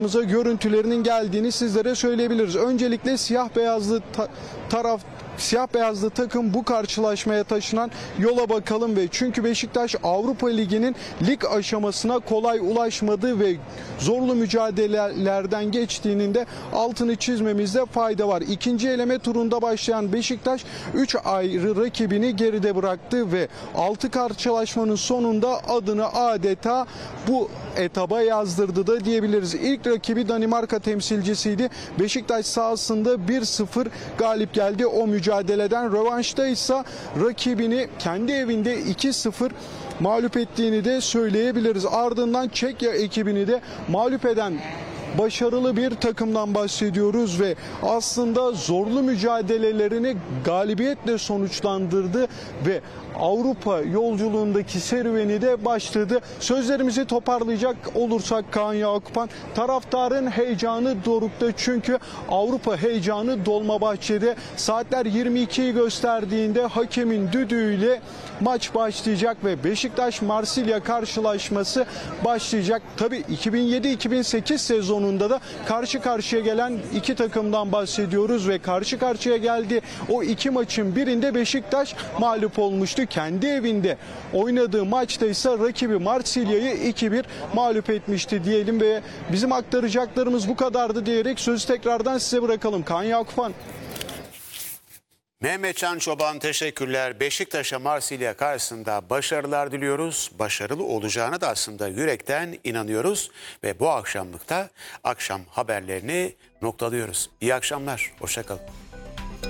Görüntülerinin geldiğini sizlere söyleyebiliriz. Öncelikle siyah beyazlı takım bu karşılaşmaya taşınan yola bakalım ve çünkü Beşiktaş Avrupa Ligi'nin lig aşamasına kolay ulaşmadı ve zorlu mücadelelerden geçtiğinin de altını çizmemizde fayda var. İkinci eleme turunda başlayan Beşiktaş 3 ayrı rakibini geride bıraktı ve 6 karşılaşmanın sonunda adını adeta bu etaba yazdırdı da diyebiliriz. İlk rakibi Danimarka temsilcisiydi. Beşiktaş sahasında 1-0 galip geldi. O mücadeleden rövanşta ise rakibini kendi evinde 2-0 mağlup ettiğini de söyleyebiliriz. Ardından Çekya ekibini de mağlup eden başarılı bir takımdan bahsediyoruz ve aslında zorlu mücadelelerini galibiyetle sonuçlandırdı ve Avrupa yolculuğundaki serüveni de başladı. Sözlerimizi toparlayacak olursak Kaan Yakupan, taraftarın heyecanı dorukta çünkü Avrupa heyecanı Dolmabahçe'de. Saatler 22'yi gösterdiğinde hakemin düdüğüyle maç başlayacak ve Beşiktaş-Marsilya karşılaşması başlayacak. Tabii 2007-2008 sezonunda da karşı karşıya gelen iki takımdan bahsediyoruz ve karşı karşıya geldi. O iki maçın birinde Beşiktaş mağlup olmuştu. Kendi evinde oynadığı maçta ise rakibi Marsilya'yı 2-1 mağlup etmişti diyelim ve bizim aktaracaklarımız bu kadardı diyerek sözü tekrardan size bırakalım. Kaan Yakupan. Mehmetcan Çoban teşekkürler. Beşiktaş'a Marsilya karşısında başarılar diliyoruz. Başarılı olacağına da aslında yürekten inanıyoruz. Ve bu akşamlıkta akşam haberlerini noktalıyoruz. İyi akşamlar, hoşça kalın.